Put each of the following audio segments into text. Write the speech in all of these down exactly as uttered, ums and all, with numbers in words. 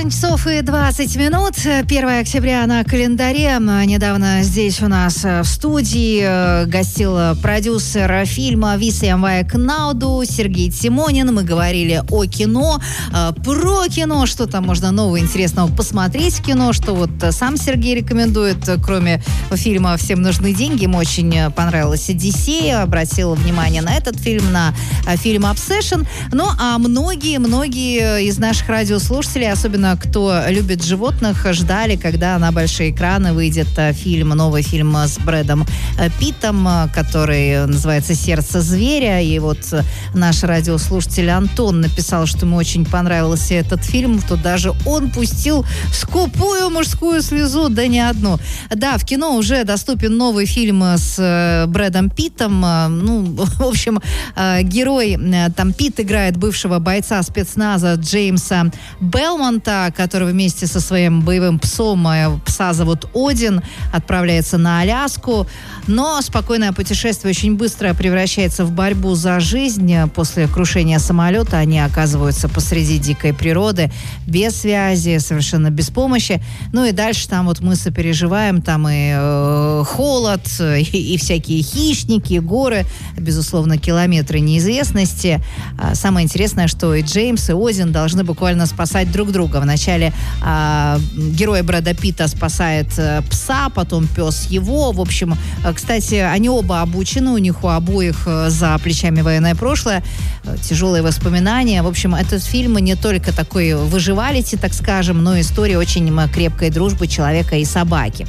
семь часов и двадцать минут. первое октября на календаре. Недавно здесь у нас в студии гостил продюсер фильма «Виса Ямвая Кнауду» Сергей Тимонин. Мы говорили о кино, про кино, что там можно нового интересного посмотреть в кино, что вот сам Сергей рекомендует, кроме фильма «Всем нужны деньги». Ему очень понравилась «Одиссея», обратил внимание на этот фильм, на фильм «Обсессион». Ну, а многие-многие из наших радиослушателей, особенно кто любит животных, ждали, когда на большие экраны выйдет фильм, новый фильм с Брэдом Питтом, который называется «Сердце зверя». И вот наш радиослушатель Антон написал, что ему очень понравился этот фильм, то даже он пустил скупую мужскую слезу, да не одну. Да, в кино уже доступен новый фильм с Брэдом Питтом. Ну, в общем, герой, там Питт играет бывшего бойца спецназа Джеймса Белмонта, который вместе со своим боевым псом, пса зовут Один, отправляется на Аляску. Но спокойное путешествие очень быстро превращается в борьбу за жизнь. После крушения самолета они оказываются посреди дикой природы, без связи, совершенно без помощи. Ну и дальше там вот мы сопереживаем, там и э, холод, и, и всякие хищники, и горы, безусловно, километры неизвестности. А самое интересное, что и Джеймс, и Один должны буквально спасать друг друга. Вначале э, герой Брэда Питта спасает э, пса, потом пес его. В общем, э, кстати, они оба обучены, у них у обоих э, за плечами военное прошлое, э, тяжелые воспоминания. В общем, этот фильм не только такой выживалити, так скажем, но и история очень крепкой дружбы человека и собаки.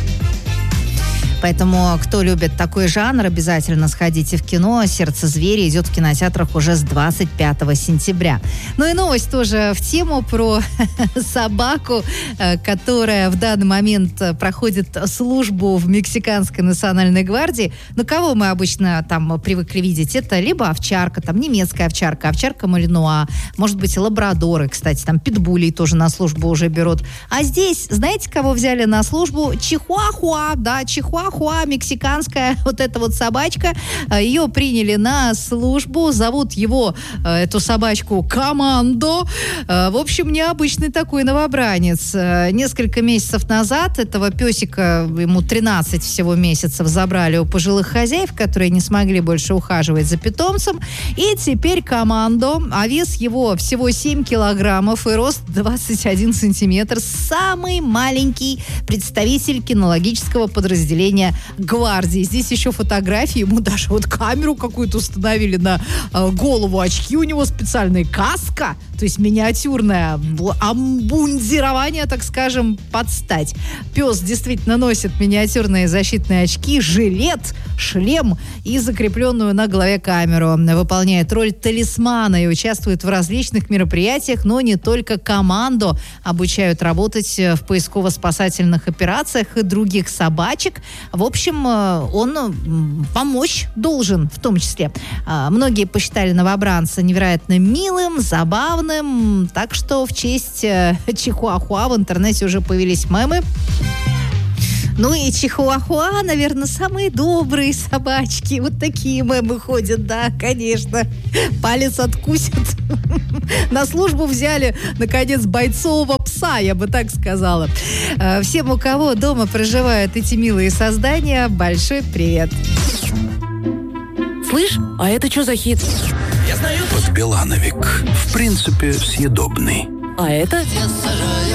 Поэтому, кто любит такой жанр, обязательно сходите в кино. «Сердце зверя» идет в кинотеатрах уже с двадцать пятого сентября. Ну и новость тоже в тему про собаку, которая в данный момент проходит службу в Мексиканской национальной гвардии. Ну, кого мы обычно там привыкли видеть? Это либо овчарка, там немецкая овчарка, овчарка малинуа, может быть, лабрадоры, кстати, там питбулей тоже на службу уже берут. А здесь, знаете, кого взяли на службу? Чихуахуа, да, чихуахуа. Хуа, мексиканская вот эта вот собачка. Ее приняли на службу. Зовут его, эту собачку, Командо. В общем, необычный такой новобранец. Несколько месяцев назад этого песика, ему тринадцать всего месяцев, забрали у пожилых хозяев, которые не смогли больше ухаживать за питомцем. И теперь Командо, а вес его всего семь килограммов и рост двадцать один сантиметр. Самый маленький представитель кинологического подразделения гвардии. Здесь еще фотографии, ему даже вот камеру какую-то установили на э, голову, очки у него специальные, каска, то есть миниатюрное обмундирование, так скажем, под стать. Пес действительно носит миниатюрные защитные очки, жилет, шлем и закрепленную на голове камеру. Выполняет роль талисмана и участвует в различных мероприятиях, но не только. Командо обучают работать в поисково-спасательных операциях и других собачек. В общем, он помочь должен в том числе. Многие посчитали новобранца невероятно милым, забавным. Так что в честь Чихуахуа в интернете уже появились мемы. Ну и Чихуахуа, наверное, самые добрые собачки. Вот такие мемы ходят, да, конечно. Палец откусят. На службу взяли, наконец, бойцового пса, я бы так сказала. Всем, у кого дома проживают эти милые создания, большой привет. Слышь, а это что за хит? Я знаю. Подбелановик. В принципе, съедобный. А это? Я сажаю